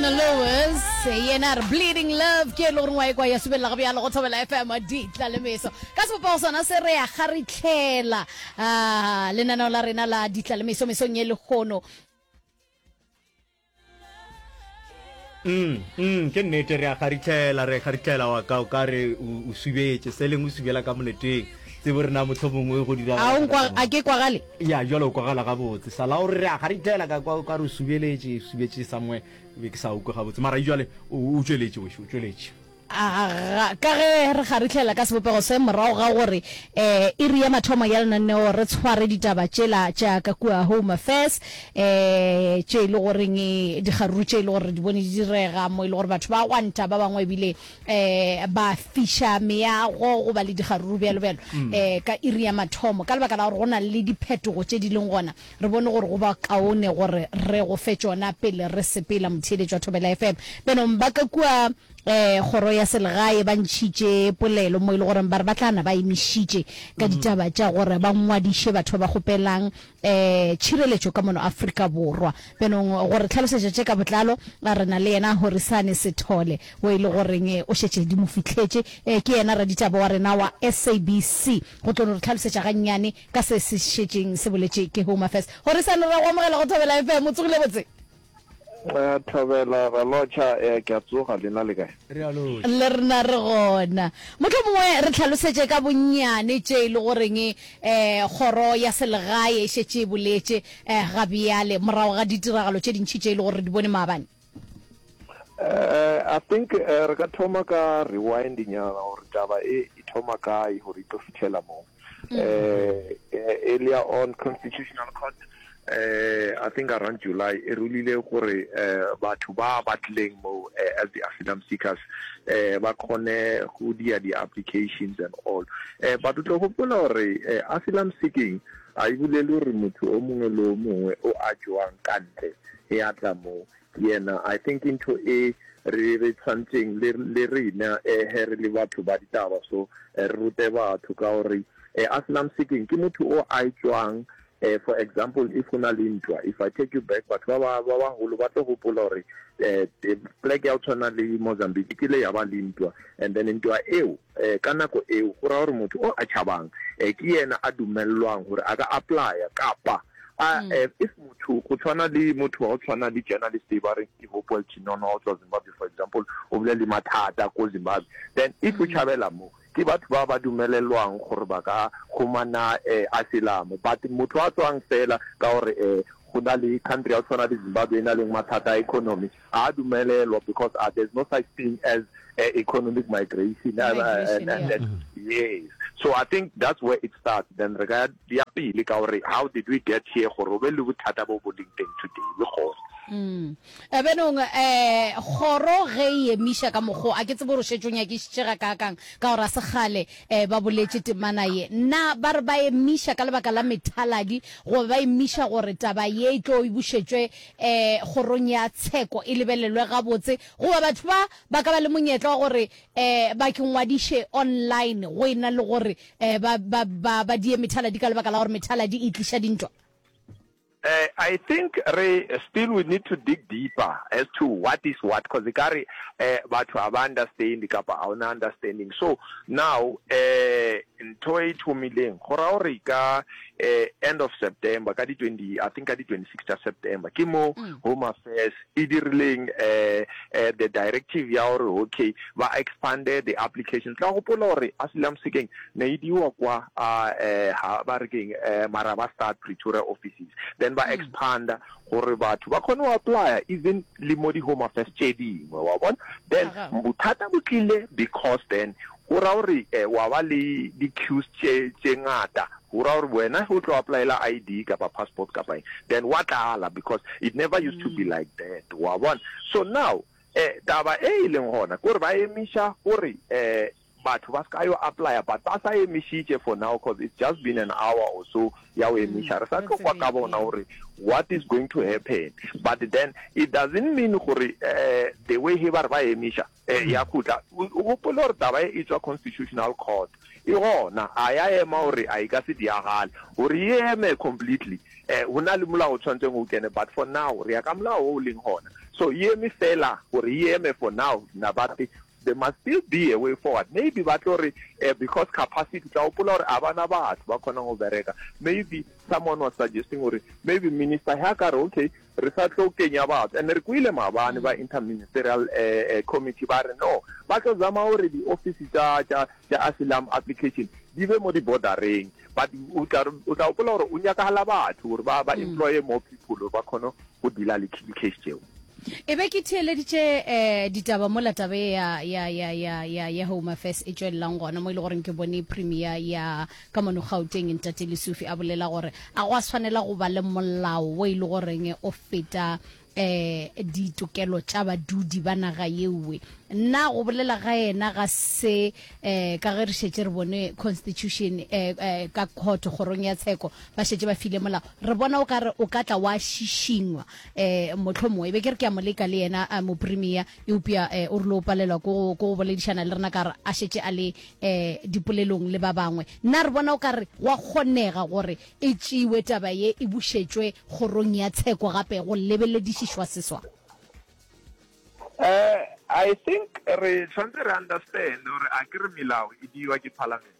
Donna Lewis, yenar bleeding love ke lo rngwa kwa ya subela ga bya go thobela FM di tla le meso ka se po sona se re ya garitlhela le nana la rena la di tla le meso nye le gono ke nnete re a garitlhela wa ka o ka re o subetse se leng o subela ka moneteng se bo rena motho mongwe go dira a ke kwa gale ya jalo kwa gala ga botse sala o re a garitlhela ka kwa ka re subetse somewhere be ke sa uko ga botse mara jalo o tsweletse ka ge re garitlhela ka sebopego se morago ga gore e re ya mathomo ya lenaneo re tshware ditaba tšela jaaka kua Home Affairs tše le goreng di garuru tše le gore di bone di direga mo ile gore batho ba gwanta ba bangwe bile ba fisha meago go ba le di garuru bjalo ka iri ya mathomo ka lebaka la gore go na le diphetogo tše di leng gona re bone gore go ba kaone gore re go fe tšona pele re sepela motheeletši wa Thobela FM beno ba ka kua khoro ya selegae ba ntšhitše polelo mo ile gore ba re batlana ba emišitše ka ditaba tša gore ba ngwadiše batho ba gopelang tšhireletšo ka mono Afrika Borwa beno gore tlhalosetša tše ka botlalo ba rena le yena Horisane Sethole o ile goreng o šetše di mo fitlhetše ke yena ra ditaba wa rena wa SABC go tlo re tlhalosetša gannyane ka se se šetšeng se boletše ke Home Affairs Horisane ra go amogela go Thobela FM o tsogile botse Thobela ga locha ke a tsoga lena le kae le rena re gona motho mongwe re tlhalosetše ka bonnyane tše le goreng khoro ya selegae e šetše boletše ga bjale morago ga ditiragalo tše dintšhi tše le gore di bone maabane I think re ka thoma ka rewinding yana gore taba e thoma kae gore e tlo fitlhela mo earlier on Constitutional Court I think around July e rulile gore batho ba batleng mo as the asylum seekers ba khone go dia di applications and all but o tlo gopola gore asylum seeking a ibulele gore motho o mongwe le o mongwe o a jwang kantle e atla mo yena I think into a re tshwantseng le rena re le batho ba ditaba so re rute batho ka gore asylum seeking ke motho o a jwang for example if una lintwa if I take you back but ba holo ba tlo gopola gore flag ya tswana le Mozambique ke le ya ba lintwa and then intwa eo ka nako eo go ra gore motho o a chabang ke yena a dumellwang gore a ka apply kapa if motho go tshwana le motho wa tshwana le journalist ba re ke Hopewell Chinono o tswa Zimbabwe for example o bile le mathata ko Zimbabwe then if o chabela mo ke batho ba dumelelwang gore ba ka khumana asylum but motho a tswang fela ka gore go na le country ya tswana le Zimbabwe na le mathata economy a dumelelwa because there's no such thing as economic migration and yes so I think that's where it starts then regard the appeal ka gore how did we get here gore o be le bothata bo boding teng today le gore benong khoro ge emisha ka mogo a ke tsebo ro shetšonya ke tšega ka kang ka gore se gale ba boletše temana ye na ba re ba emisha ka lebaka la methaladi go ba emisha gore taba ye tlo e bušetšwe khorong ya tsheko e lebelelwe ga botse go ba batho ba ka ba le monyetla gore ba ke ngwadiše online go ina le gore ba die methaladi ka lebaka la gore methaladi e tliša dintwa I think still we need to dig deeper as to what is what because the carry but to have understanding kapa our understanding so now in 2 million ka end of September ka di 20 I think ka di 26th of September ke mo Home Affairs e dirileng the directive ya gore okay ba expanded the applications la go pola gore asylum seeking ne idiwa kwa ba re keng maraba start Pretoria offices then ba expand gore batho ba khone go apply even le mo di Home Affairs tšedi wa bona then bothata bo tlile because then go ra gore wa ba le di queues tše ngata go ra gore wena o tlo applyela ID kapa passport kapa then what ala because it never used to be like that wa bona so now taba e leng gona gore ba emisha gore batho ba ska yo apply but ba sa emishitše for now because it's just been an hour or so ya o emisha re sa tlo kwa ka bona gore what is going to happen but then it doesn't mean gore the way he ba emisha ya kutla o pola gore taba e tswa Constitutional Court e gona a ya ema gore a ka se diagale gore eme completely hona le molao o tshwantseng o kene but for now re ya ka molao o leng gona So me fela or me for now nabati. There must still be a way forward. Maybe because capacity maybe someone was suggesting or maybe Minister Hakar, okay, research Kenya about and interministerial committee no. Because I'm already offices asylum application. Give more the bordering, but employ more people who deal case jail. Ebe ke theeleditše ditaba mo latabe ya Home Affairs e tswelelang gona mo ile gore ke bone premier ya ka mono Gauteng Ntate Lesufi a bolela gore a go a tshwanela go ba le molao o ile goreng o feta ditokelo tša badudi ba naga yewe nna go bolela ga ena ga se ka ge re šetše re bone constitution ka court gorong ya tsheko ba šetše ba file molao re bona o ka re o ka tla wa šišingwa mohlomongwe e be ke re ke a moleka le yena mo premier eupia o re lo palelwa go boledišana le rena ka re a šetše a le dipolelong le ba bangwe nna re bona o ka re wa kgonega gore e tšewe taba ye e bušetšwe gorong ya tsheko gape go lebeledišišwa seswa. I think re tshwanetse re understand or a ke re melao e diwa ke parliament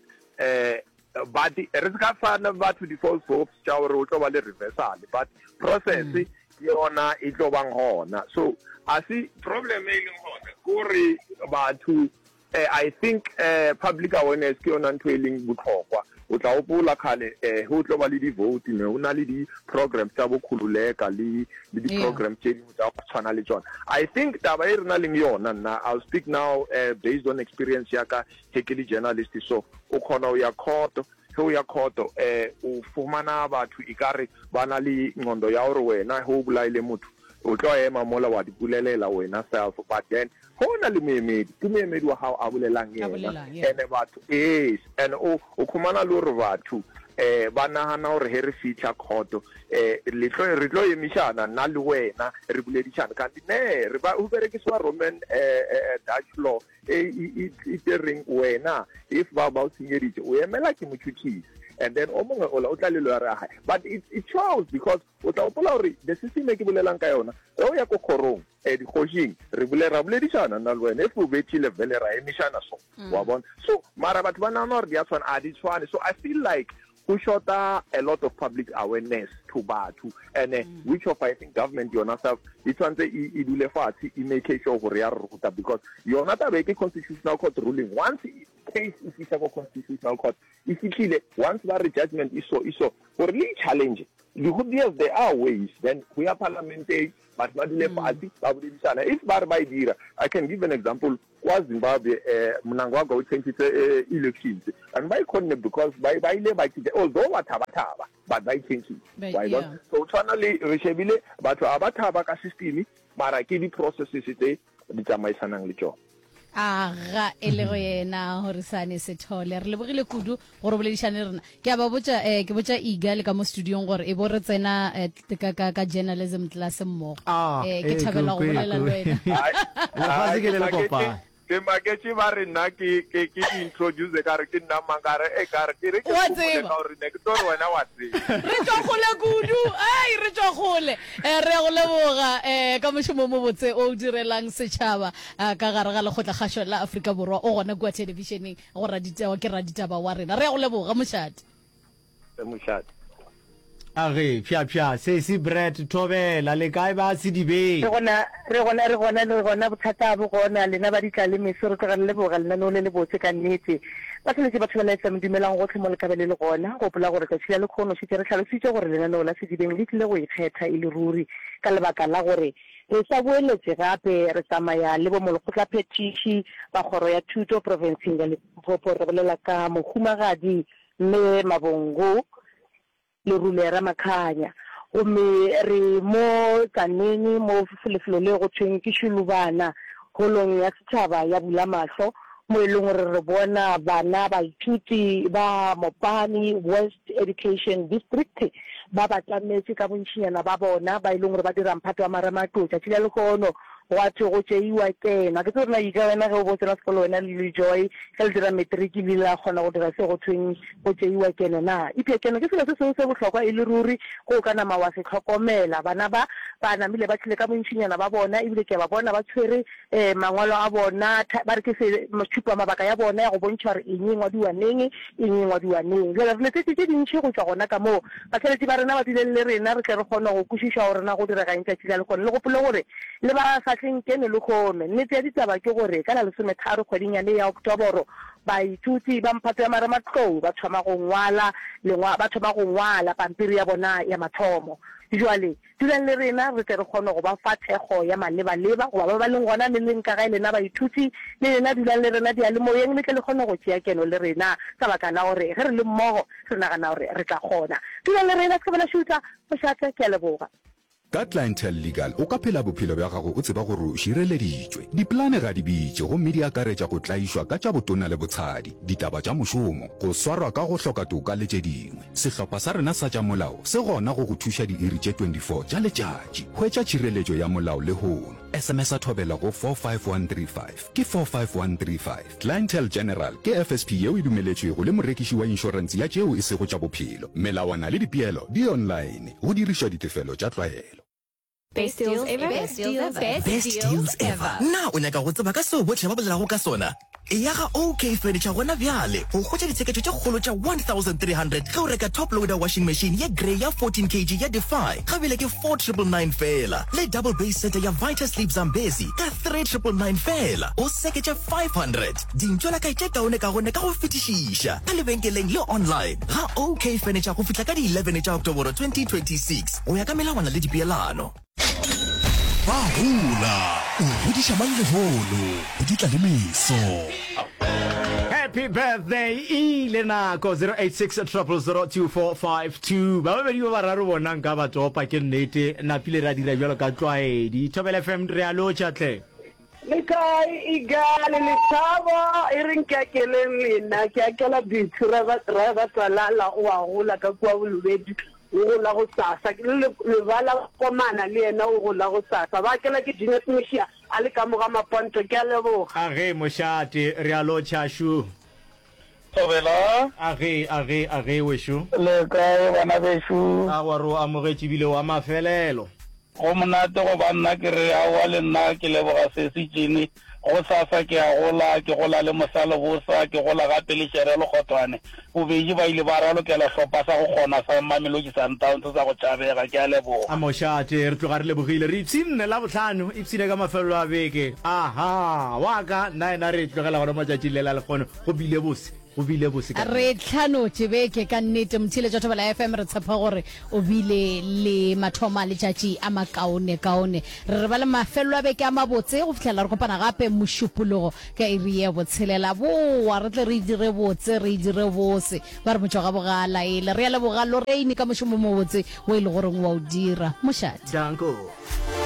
but re ska fana batho di false hopes tša gore o tlo ba le reversal but process yona e tlo bang gona so a se problem e leng gona gore batho I think public awareness ke yona ntho e leng botlhokwa o tla opola khale ho tlo ba le di vote ne una le di programs tsa bokhululeka le di programs tse di tsa tshwana le tsona I think taba e rena leng yona nna I'll speak now based on experience ya ka tekeli journalist so o khona o ya court ho ya court o fumana batho ikare bana le ngondo ya hore wena ho bulaile motho o tlo ema mola wa dipulelela wena self but then hona le moemedi wa hao a bolelang yena ene batho and o khumana le hore batho ba nagana hore he re fitlha khoto re tlo emishana nna le wena re buledishana kanti ne re ba uberekiswa Roman Dutch law e reng wena if ba o tshenyeditse o emela ke mothuthisi and then o mongwe o tla le lwa high but it shows because o tla opola hore the system e ke bolelang ka yona o ya go khorong di khojing re buledishana nna le wena if o betile vele ra emishana so wa bona so mara batho ba nana hore di a tshwana a di tshwane so I feel like who shot a lot of public awareness to Batu and which of I think government yourself it wants to do lefati it make sure for ruta because you're not a very constitutional court ruling once case is a constitutional court if it once that judgment is so for really challenge the good years there are ways then we are parliamentary but if by dira I can give an example was Zimbabwe Mnangagwa go change elections and by connect because by although wataba but by changing why not so finally reshebile batho abathaba ka system mara ke di processes ite di tsamaisanang le tsona aga ele go yena hore sane se thole re lebogile kudu gore boledišane rena ke ba botsa ke botsa Eagle ka mo studio gore e bo re tsena ka journalism class mmogo ke thabela go bolela le wena ga se ke le kopa ke maketse ba re nna ke introduce ka re ke nna mangare e ka re ke re ke gore ne ke tore wena wa tseba re tlo gole kudu ai re tlo gole re go leboga ka mošomo mo botse o direlang setšhaba ka gare ga lekgotla kgašo la Afrika Borwa o gona kwa televisioneng go raditaba ke raditaba wa rena re go leboga mošate age pya se Brett Thobela le kae ba se dibeng re gona bothata bo gona lena ba ditla le mesoro ka le boga lena no le botse ka nnete ba tlile ba tshwana le dumelang go tlhomo le kabele le gona go pola gore ka tshila le khono se re tlhalositse gore lena no la se dibeng le tlile go ikgetha ile ruri ka lebaka la gore re sa boeletse gape re tsamaya le bo molokotla phetiši ba khoro ya thuto provinceng ya Limpopo re bolela ka mohumagadi le mabongo le rulera makhanya o me re mo tsaneng mo fulefelo le go tshweng ke shulubana holong ya setšhaba ya Bulamahlo mo eleng gore re bona bana ba ithuti ba Mopani West Education District ba tlametse ka bontšinyana ba bona ba ileng gore ba dira mphato wa maramatotša tšile le kono wa tho go tšeiwa kena ke tsore na ika wena ge o botsela sekolo wena le Joy ge le dira matric le la kgona go dira se go thweng go tšeiwa kene na iphe kene ke selo se se bohlokwa e le ruri go ka nama wa se tlhokomela bana ba namile ba tlile ka bontšinyana ba bona ebile ke ba bona ba tshwere mangwalo a bona ba re ke se motshupa mabaka ya bona ya go bontšha gore eng ngwadiwaneng eng ngwadiwaneng le re tse dintšhi go tswa gona ka moo batlheletse ba rena ba dile le rena re tle re kgona go kwešiša gore na go dira ka ntšatši la le kgone le gopole gore le ba fatlheng kene le kgone nnete ya ditaba ke gore ka la 13 kgweding ya le ya Oktoboro baithuti ba mphato ya marematlou ba thoma go ngwala pampiri ya bona ya mathomo jwale dulang le rena re tle re kgone go ba fa thego ya maleba-leba goba ba leng gona le leng ka ga lena baithuti le lena dulang le rena di a le moyeng le tle le kgone go tšea keno le rena ka baka la gore ge re le mmogo re nagana gore re tla kgona dulang le rena se bela šuta mošate ke a leboga ka Clientele Legal o ka phela bophelo bja gago o tseba gore o šireleditšwe diplane ga di bitše gomme di akaretša go tlaišwa ka tša botona le botshadi ditaba tša mošomo go swarwa ka go hloka toka le tše dingwe sehlopha sa rena sa tša molao se gona go go thuša diiri tše 24 tša letšatši hwetša tšhireletšo ya molao le hono SMS a thobela go 45135 ke 45135 Clientele General ke FSP yeo e dumeletšwego le morekiši wa inšorense ya tšeo e sego tša bophelo melawana le dipeelo di online go dirišwa ditefelo tša tlwaelo Best deals ever. Best deals ever. Na o nyaka go tseba ka seo botlhe ba bolelago ka sona e ya ga OK Furniture gona bjale go khotša ditsheketšo tše kgolo tša 1300 ge o reka top loader washing machine ya grey ya 14 kg ya Defy gabele ke 4999 fela le double base set ya Vita Sleep Zambezi ka 3999 fela o seketša 500 dintšola ka tše kaone ka gone ka go fetišiša ka lebenkeleng le online ga OK Furniture go fihla ka di 11 tša Oktoboro 2026 o ya ka melawana le dipeelano ba hula o hodiša manglehono o ditla le meso Happy birthday ile nako 0860002452 ba babedi ba raro bona nka ba topa ke nnete napile ra dira jalo ka tlwaedi Thobela FM re a lo chatle le kai igale le thaba e reng ke keleng lena ke akela bithu ra ba tsala la o a gola ka kwa bolubedi o la go sasa le bala komana le ena o la go sasa ba kela ke Jeanette Moshia a le ka moga maponto ke a leboga a ge mošate re a lo tšhašu Thobela a ge wešo le kae bana beshu a wa ro amogetše bile wa mafelelo go monate go banna ke re a wa le nna ke leboga se se tšene go sasa ke a gola le mosalo bosa ke gola gape le Sherelo Khotwane bobedi ba ile ba ralokela hlopha sa go gona sa Mamelodi Sundowns sa go tšabega ke a leboga a mošate re tloga re lebogile re itsinne la botlhano ipsine ka mafelelo a beke aha wa ka nna re tlogela gona matšatši lela le kgone go bile bose re tlhanotše beke ka nnete motshile tša Thobela FM re tshepa gore o bile le mathoma le tšatši a makaone re ba le mafelo a beke a mabotse go fitlhela re kopana gape mošupologo ka iri ya botshelela boa re tle re dire botse re dire bose ba re motšwa ga bogala ele re ya leboga Lorraine ka mošomo mobotse o e le goreng wa o dira mošate danko